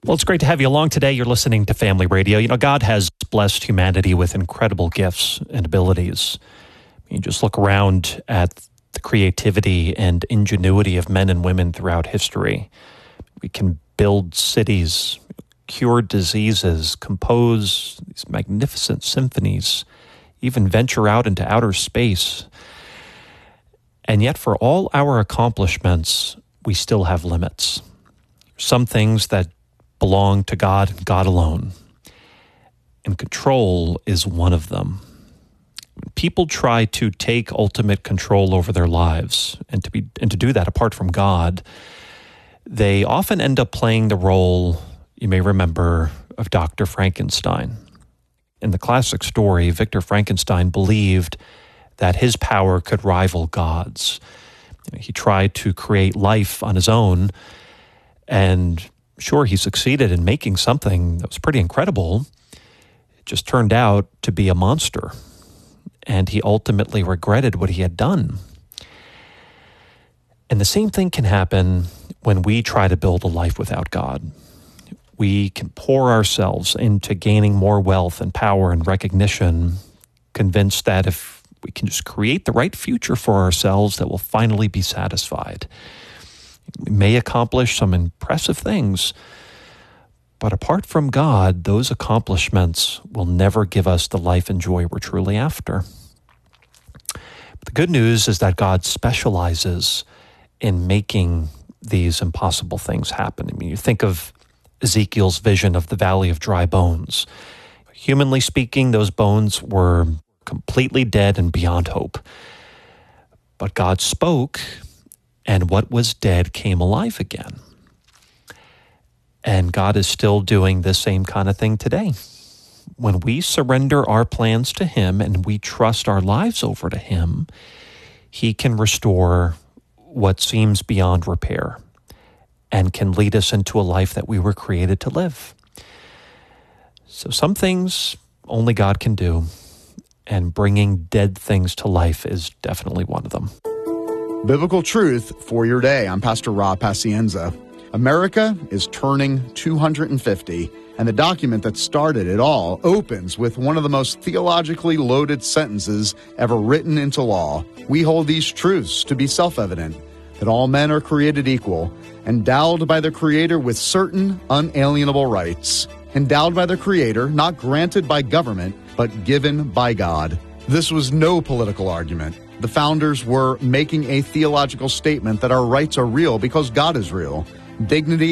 Well, it's great to have you along today. You're listening to Family Radio. You know, God has blessed humanity with incredible gifts and abilities. You just look around at the creativity and ingenuity of men and women throughout history. We can build cities, cure diseases, compose these magnificent symphonies, even venture out into outer space. And yet, for all our accomplishments, we still have limits. Some things that belong to God and God alone. And control is one of them. People try to take ultimate control over their lives, and to do that apart from God, they often end up playing the role, you may remember, of Dr. Frankenstein. In the classic story, Victor Frankenstein believed that his power could rival God's. He tried to create life on his own, and sure, he succeeded in making something that was pretty incredible. It just turned out to be a monster, and he ultimately regretted what he had done. And the same thing can happen when we try to build a life without God. We can pour ourselves into gaining more wealth and power and recognition, convinced that if we can just create the right future for ourselves, that we'll finally be satisfied. We may accomplish some impressive things, but apart from God, those accomplishments will never give us the life and joy we're truly after. But the good news is that God specializes in making these impossible things happen. I mean, you think of Ezekiel's vision of the valley of dry bones. Humanly speaking, those bones were completely dead and beyond hope. But God spoke, and what was dead came alive again. And God is still doing the same kind of thing today. When we surrender our plans to Him and we trust our lives over to Him, He can restore what seems beyond repair and can lead us into a life that we were created to live. So some things only God can do, and bringing dead things to life is definitely one of them. Biblical truth for your day. I'm Pastor Rob Pacienza. America is turning 250, and the document that started it all opens with one of the most theologically loaded sentences ever written into law. We hold these truths to be self-evident, that all men are created equal, endowed by their Creator with certain unalienable rights. Endowed by their Creator, not granted by government, but given by God. This was no political argument. The founders were making a theological statement that our rights are real because God is real. Dignity